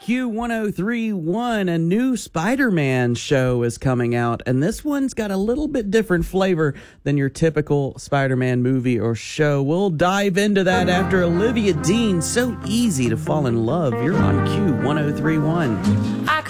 Q1031, a new Spider-Man show is coming out, and this one's got a little bit different flavor than your typical Spider-Man movie or show. We'll dive into that after Olivia Dean. So easy to fall in love. You're on Q1031.